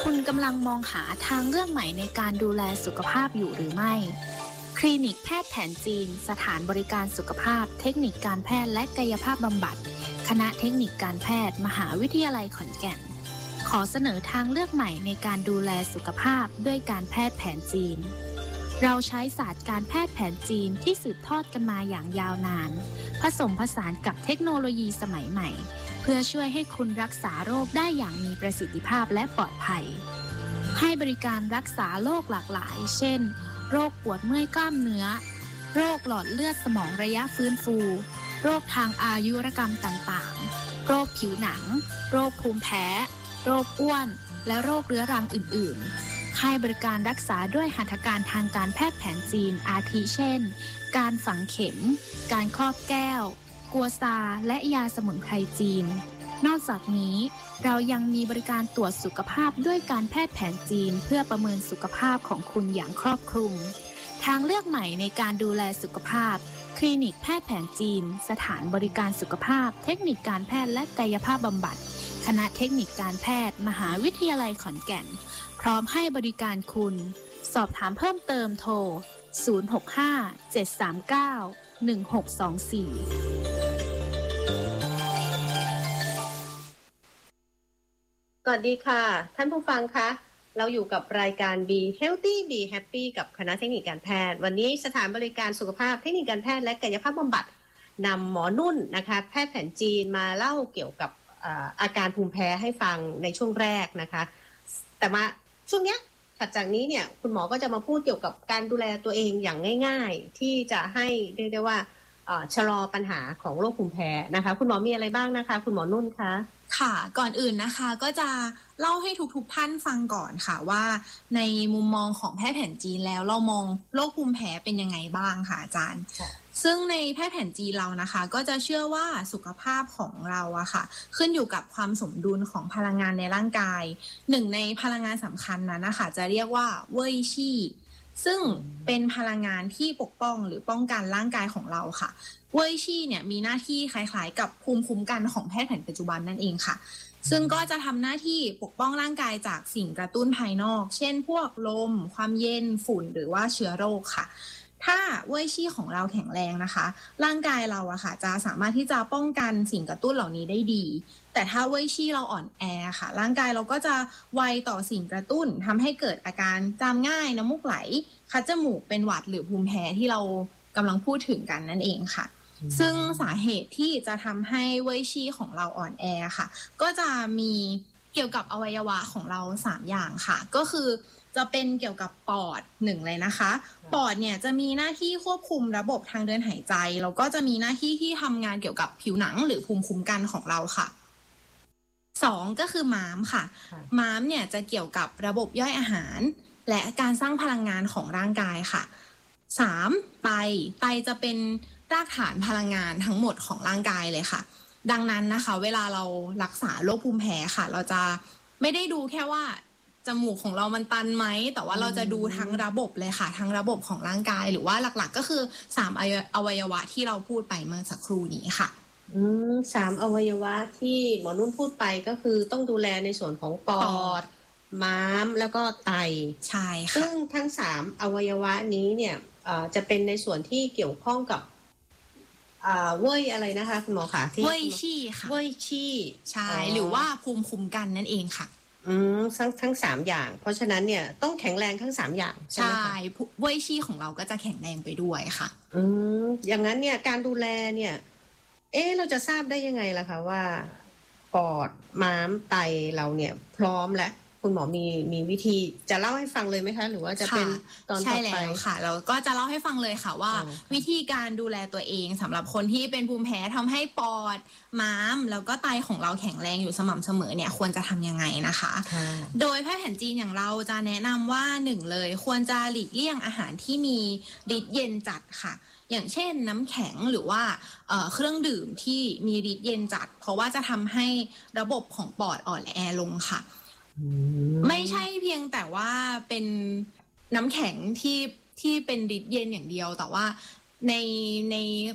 คุณกำลังมองหาทางเลือกใหม่ในการดูแลสุขภาพอยู่หรือไม่คลินิกแพทย์แผนจีนสถานบริการสุขภาพเทคนิคการแพทย์และกายภาพบำบัดคณะเทคนิคการแพทย์มหาวิทยาลัยขอนแก่นขอเสนอทางเลือกใหม่ในการดูแลสุขภาพด้วยการแพทย์แผนจีนเราใช้ศาสตร์การแพทย์แผนจีนที่สืบทอดกันมาอย่างยาวนานผสมผสานกับเทคโนโลยีสมัยใหม่เพื่อช่วยให้คุณรักษาโรคได้อย่างมีประสิทธิภาพและปลอดภัยให้บริการรักษาโรคหลากหลายเช่นโรคปวดเมื่อยกล้ามเนื้อโรคหลอดเลือดสมองระยะฟื้นฟูโรคทางอายุรกรรมต่างๆโรคผิวหนังโรคภูมิแพ้โรคอ้วนและโรคเรื้อรังอื่นๆให้บริการรักษาด้วยหัตถการทางการแพทย์แผนจีนอาทิเช่นการฝังเข็มการครอบแก้วกัวซาและยาสมุนไพรจีนนอกจากนี้เรายังมีบริการตรวจสุขภาพด้วยการแพทย์แผนจีนเพื่อประเมินสุขภาพของคุณอย่างครอบคลุมทางเลือกใหม่ในการดูแลสุขภาพคลินิกแพทย์แผนจีนสถานบริการสุขภาพเทคนิคการแพทย์และกายภาพบำบัดคณะเทคนิคการแพทย์มหาวิทยาลัยขอนแก่นพร้อมให้บริการคุณสอบถามเพิ่มเติมโทร065-739-1624 สวัสดีค่ะท่านผู้ฟังคะเราอยู่กับรายการ Be Healthy Be Happy กับคณะเทคนิคการแพทย์วันนี้สถานบริการสุขภาพเทคนิคการแพทย์และกายภาพบำบัดนำหมอนุ่นนะคะแพทย์แผนจีนมาเล่าเกี่ยวกับอาการภูมิแพ้ให้ฟังในช่วงแรกนะคะแต่มาช่วงเนี้ยถัดจากนี้เนี่ยคุณหมอก็จะมาพูดเกี่ยวกับการดูแลตัวเองอย่างง่ายๆที่จะให้เรียกได้ว่าชะลอปัญหาของโรคภูมิแพ้นะคะคุณหมอมีอะไรบ้างนะคะคุณหมอนุ่นคะค่ะก่อนอื่นนะคะก็จะเล่าให้ทุกท่านฟังก่อนค่ะว่าในมุมมองของแพทย์แผนจีนแล้วเรามองโรคภูมิแพ้เป็นยังไงบ้างค่ะอาจารย์ซึ่งในแพทย์แผนจีนเรานะคะก็จะเชื่อว่าสุขภาพของเราอะค่ะขึ้นอยู่กับความสมดุลของพลังงานในร่างกายหนึ่งในพลังงานสำคัญนั้นนะคะจะเรียกว่าเว่ยชี่ซึ่งเป็นพลังงานที่ปกป้องหรือป้องกันร่างกายของเราค่ะเว่ยชี่เนี่ยมีหน้าที่คล้ายๆกับภูมิคุ้มกันของแพทย์แผนปัจจุบันนั่นเองค่ะซึ่งก็จะทำหน้าที่ปกป้องร่างกายจากสิ่งกระตุ้นภายนอกเช่นพวกลมความเย็นฝุ่นหรือว่าเชื้อโรคค่ะถ้าเว่ยชี่ของเราแข็งแรงนะคะร่างกายเราอะค่ะจะสามารถที่จะป้องกันสิ่งกระตุ้นเหล่านี้ได้ดีแต่ถ้าเว่ยชี่เราอ่อนแอค่ะร่างกายเราก็จะไวต่อสิ่งกระตุ้นทำให้เกิดอาการจามง่ายน้ำมูกไหลคัดจมูกเป็นหวัดหรือภูมิแพ้ที่เรากำลังพูดถึงกันนั่นเองค่ะซึ่งสาเหตุที่จะทำให้เว่ยชี่ของเราอ่อนแอค่ะก็จะมีเกี่ยวกับอวัยวะของเรา3อย่างค่ะก็คือจะเป็นเกี่ยวกับปอด1เลยนะคะปอดเนี่ยจะมีหน้าที่ควบคุมระบบทางเดินหายใจแล้วก็จะมีหน้าที่ที่ทำงานเกี่ยวกับผิวหนังหรือภูมิคุ้มกันของเราค่ะ2ก็คือม้ามค่ะม้ามเนี่ยจะเกี่ยวกับระบบย่อยอาหารและการสร้างพลังงานของร่างกายค่ะ3ไตจะเป็นรากฐานพลังงานทั้งหมดของร่างกายเลยค่ะดังนั้นนะคะเวลาเรารักษาโรคภูมิแพ้ค่ะเราจะไม่ได้ดูแค่ว่าจมูกของเรามันตันไหมแต่ว่าเราจะดูทั้งระบบเลยค่ะทั้งระบบของร่างกายหรือว่าหลักๆก็คือ3อวัยวะที่เราพูดไปเมื่อสักครู่นี้ค่ะ 3อวัยวะที่หมอนุ่นพูดไปก็คือต้องดูแลในส่วนของปอดม้ามแล้วก็ไตใช่ค่ะซึ่งทั้ง3อวัยวะนี้เนี่ยจะเป็นในส่วนที่เกี่ยวข้องกับเว่ยอะไรนะคะคุณหมอคะที่เว่ยชี่ค่ะเว่ยชี่ใช่หรือว่าภูมิคุ้มกันนั่นเองค่ะทั้ง3อย่างเพราะฉะนั้นเนี่ยต้องแข็งแรงทั้ง3อย่างใช่เว่ยชี่ของเราก็จะแข็งแรงไปด้วยค่ะอย่างนั้นเนี่ยการดูแลเนี่ยเราจะทราบได้ยังไงล่ะคะว่าปอดม้ามไตเราเนี่ยพร้อมแล้วคุณหมอมีวิธีจะเล่าให้ฟังเลยไหมคะหรือว่าจะเป็นตอนต่อไปใช่แล้วค่ะเราก็จะเล่าให้ฟังเลยค่ะว่าวิธีการดูแลตัวเองสำหรับคนที่เป็นภูมิแพ้ทำให้ปอดม้ามแล้วก็ไตของเราแข็งแรงอยู่สม่ำเสมอเนี่ยควรจะทำยังไงนะคะโดยแพทย์แผนจีนอย่างเราจะแนะนำว่า1เลยควรจะหลีกเลี่ยงอาหารที่มีฤทธิ์เย็นจัดค่ะอย่างเช่นน้ำแข็งหรือว่าเครื่องดื่มที่มีฤทธิ์เย็นจัดเพราะว่าจะทำให้ระบบของปอดอ่อนแอลงค่ะไม่ใช่เพียงแต่ว่าเป็นน้ำแข็งที่เป็นฤทธิ์เย็นอย่างเดียวแต่ว่าใน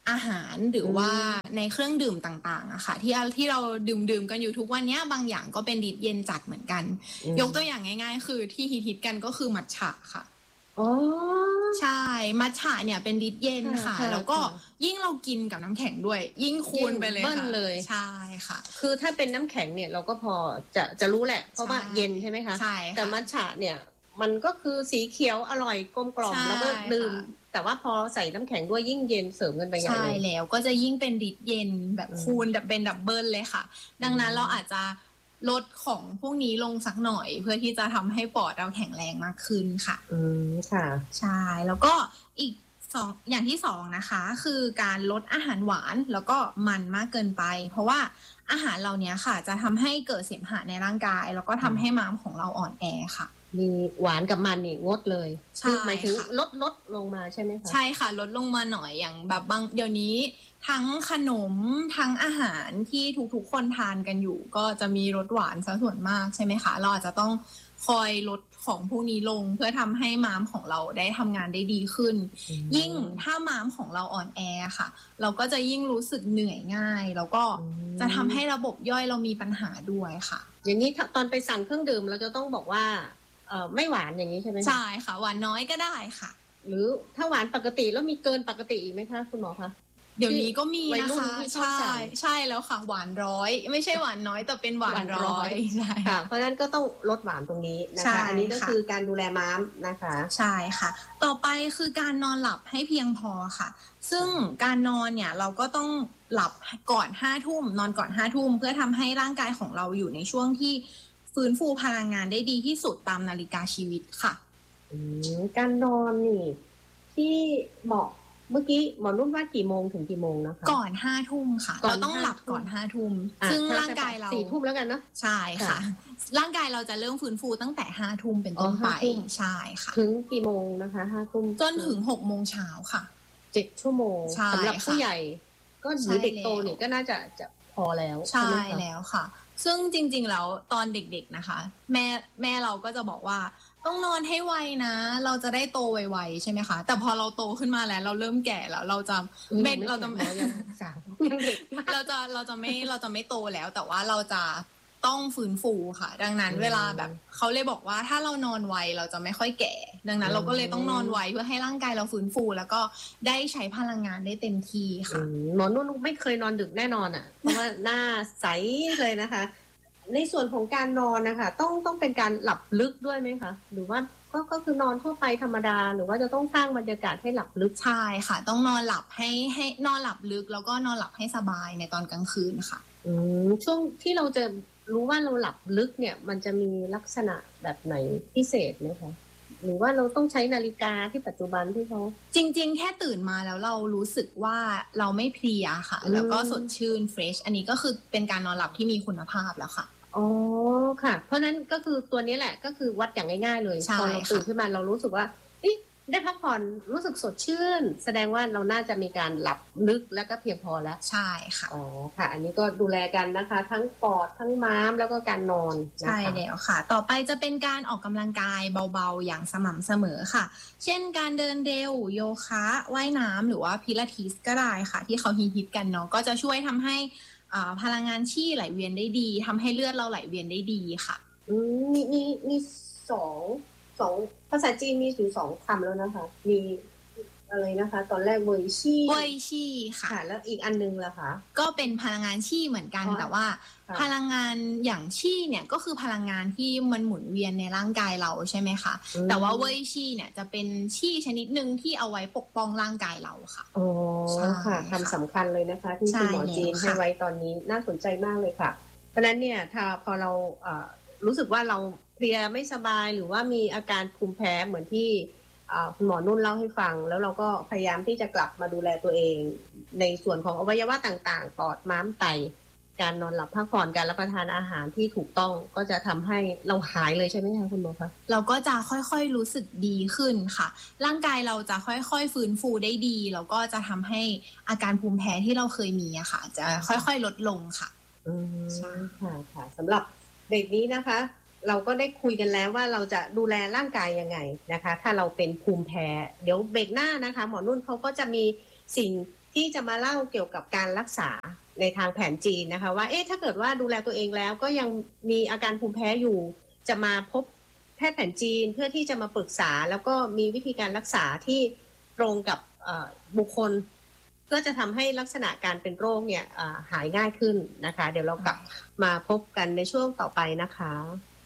อาหารหรือว่าในเครื่องดื่มต่างๆอะค่ะที่เราดื่มกันอยู่ทุกวันนี้บางอย่างก็เป็นฤทธิ์เย็นจัดเหมือนกันยกตัวอย่างง่ายๆคือที่ฮิตๆกันก็คือมัทฉะค่ะอ๋อใช่มัทฉะเนี่ยเป็นฤทธิ์เย็นค่ะแล้วก็ยิ่งเรากินกับน้ำแข็งด้วยยิ่งคูณไปเลยค่ะเลยใช่ค่ะคือถ้าเป็นน้ำแข็งเนี่ยเราก็พอจะรู้แหละเพราะว่าเย็นใช่ไหมคะใช่แต่มัทฉะเนี่ยมันก็คือสีเขียวอร่อยกลมกล่อมแล้วก็ดื่มแต่ว่าพอใส่น้ำแข็งด้วยยิ่งเย็นเสริมกันไปอย่างใช่แล้วก็จะยิ่งเป็นฤทธิ์เย็นแบบคูณเป็นดับเบิลเลยค่ะดังนั้นเราอาจจะลดของพวกนี้ลงสักหน่อยเพื่อที่จะทำให้ปอดเราแข็งแรงมากขึ้นค่ะค่ะใช่แล้วก็อีกอย่างที่สองนะคะคือการลดอาหารหวานแล้วก็มันมากเกินไปเพราะว่าอาหารเหล่านี้ค่ะจะทำให้เกิดเสมหะในร่างกายแล้วก็ทำให้ม้ามของเราอ่อนแอค่ะมีหวานกับมันนี่งดเลยคือหมายถึงลดลงมาใช่ไหมคะใช่ค่ะลดลงมาหน่อยอย่างแบบบางเดี๋ยวนี้ทั้งขนมทั้งอาหารที่ทุกคนทานกันอยู่ก็จะมีรสหวานซะส่วนมากใช่ไหมคะเราอาจจะต้องคอยลดของพวกนี้ลงเพื่อทำให้ม้ามของเราได้ทำงานได้ดีขึ้นยิ่งถ้าม้ามของเราอ่อนแอค่ะเราก็จะยิ่งรู้สึกเหนื่อยง่ายแล้วก็จะทำให้ระบบย่อยเรามีปัญหาด้วยค่ะอย่างนี้ตอนไปสั่งเครื่องดื่มเราจะต้องบอกว่าไม่หวานอย่างนี้ใช่ไหมใช่ค่ะหวานน้อยก็ได้ค่ะหรือถ้าหวานปกติแล้วมีเกินปกติอีกไหมคะคุณหมอคะเดี๋ยวนี้ก็มีนะคะใช่แล้วค่ะหวานร้อยไม่ใช่หวานน้อยแต่เป็นหวานร้อยใช่ค่ะเพราะฉะนั้นก็ต้องลดหวานตรงนี้นะคะอันนี้ก็คือการดูแลม้ามนะคะใช่ค่ะต่อไปคือการนอนหลับให้เพียงพอค่ะซึ่งการนอนเนี่ยเราก็ต้องหลับก่อน5 ทุ่มนอนก่อน5 ทุ่มเพื่อทำให้ร่างกายของเราอยู่ในช่วงที่ฟื้นฟูพลังงานได้ดีที่สุดตามนาฬิกาชีวิตค่ะการนอนนี่ที่เหมาะเมื่อกี้หมอนุ่นว่ากี่โมงถึงกี่โมงนะคะก่อน5 ทุ่มค่ะเราต้องหลับก่อน5 ทุ่มซึ่งร่างกายเรา 4 ทุ่มแล้วกันเนาะใช่ค่ะร่างกายเราจะเริ่มฟื้นฟูตั้งแต่5 ทุ่มเป็นต้นไปใช่ค่ะถึงกี่โมงนะคะ5 ทุ่มจนถึง6 โมงเช้าค่ะ 7 ชั่วโมงสำหรับผู้ใหญ่ก็หรือเด็กโตเนี่ยก็น่าจะพอแล้วใช่แล้วค่ะซึ่งจริงๆแล้วตอนเด็กๆนะคะแม่เราก็จะบอกว่าต้องนอนให้ไวนะเราจะได้โตไวๆใช่ไหมคะแต่พอเราโตขึ้นมาแล้วเราเริ่มแก่แล้วเราจะไม่โตแล้วแต่ว่าเราจะต้องฟื้นฟูค่ะดังนั้นเวลาแบบเขาเลยบอกว่าถ้าเรานอนไวเราจะไม่ค่อยแก่ดังนั้นเราก็เลยต้องนอนไวเพื่อให้ร่างกายเราฟื้นฟูแล้วก็ได้ใช้พลังงานได้เต็มที่ค่ะหมอนุ่นไม่เคยนอนดึกแน่นอนอ่ะเพราะว่าหน้าใสเลยนะคะในส่วนของการนอนนะคะต้องเป็นการหลับลึกด้วยไหมคะหรือว่าก็คือนอนทั่วไปธรรมดาหรือว่าจะต้องสร้างบรรยากาศให้หลับลึกใช่ค่ะต้องนอนหลับให้นอนหลับลึกแล้วก็นอนหลับให้สบายในตอนกลางคืนค่ะช่วงที่เราจะรู้ว่าเราหลับลึกเนี่ยมันจะมีลักษณะแบบไหนพิเศษไหมคะหรือว่าเราต้องใช้นาฬิกาที่ปัจจุบันที่เขาจริงๆแค่ตื่นมาแล้วเรารู้สึกว่าเราไม่เพลียค่ะแล้วก็สดชื่นเฟรชอันนี้ก็คือเป็นการนอนหลับที่มีคุณภาพแล้วค่ะอ๋อค่ะเพราะนั้นก็คือตัวนี้แหละก็คือวัดอย่างง่ายๆเลยพอเราตื่นขึ้นมาเรารู้สึกว่าได้พักผ่อนรู้สึกสดชื่นแสดงว่าเราน่าจะมีการหลับลึกแล้วก็เพียงพอแล้วใช่ค่ะอ๋อค่ะอันนี้ก็ดูแลกันนะคะทั้งปอดทั้งม้ามแล้วก็การนอนใช่แล้วค่ะต่อไปจะเป็นการออกกำลังกายเบาๆอย่างสม่ำเสมอค่ะเช่นการเดินเร็วโยคะว่ายน้ำหรือว่าพิลาทิสก็ได้ค่ะที่เขาฮิตกันเนาะก็จะช่วยทำให้พลังงานชี่ไหลเวียนได้ดีทำให้เลือดเราไหลเวียนได้ดีค่ะมีสองภาษาจีนมีอยู่2 คำแล้วนะคะมีอะไรนะคะตอนแรกเว่ยชี่ค่ะแล้วอีกอันนึงล่ะคะก็เป็นพลังงานชี่เหมือนกันแต่ว่าพลังงานอย่างชี่เนี่ยก็คือพลังงานที่มันหมุนเวียนในร่างกายเราใช่ไหมคะแต่ว่าเว่ยชี่เนี่ยจะเป็นชี่ชนิดนึงที่เอาไว้ปกป้องร่างกายเราค่ะอ๋อค่ะคำสำคัญเลยนะคะที่คุณหมอจีนให้ไว้ตอนนี้น่าสนใจมากเลยค่ะเพราะฉะนั้นเนี่ยถ้าพอเรารู้สึกว่าเราเพลียไม่สบายหรือว่ามีอาการภูมิแพ้เหมือนที่คุณหมอนุ่นเล่าให้ฟังแล้วเราก็พยายามที่จะกลับมาดูแลตัวเองในส่วนของอวัยวะต่างๆปอดม้ามไตการนอนหลับพักผ่อนการรับประทานอาหารที่ถูกต้องก็จะทำให้เราหายเลยใช่ไหมคะคุณหมอคะเราก็จะค่อยๆรู้สึกดีขึ้นค่ะร่างกายเราจะค่อยๆฟื้นฟูได้ดีแล้วก็จะทำให้อาการภูมิแพ้ที่เราเคยมีอะค่ะจะค่อยๆลดลงค่ะใช่ค่ะสำหรับเด็กนี้นะคะเราก็ได้คุยกันแล้วว่าเราจะดูแลร่างกายยังไงนะคะถ้าเราเป็นภูมิแพ้เดี๋ยวเบรกหน้านะคะหมอนุ่นเขาก็จะมีสิ่งที่จะมาเล่าเกี่ยวกับการรักษาในทางแผนจีนนะคะว่าถ้าเกิดว่าดูแลตัวเองแล้วก็ยังมีอาการภูมิแพ้อยู่จะมาพบแพทย์แผนจีนเพื่อที่จะมาปรึกษาแล้วก็มีวิธีการรักษาที่ตรงกับบุคคลก็จะทำให้ลักษณะการเป็นโรคเนี่ยหายง่ายขึ้นนะคะเดี๋ยวเรากลับมาพบกันในช่วงต่อไปนะคะ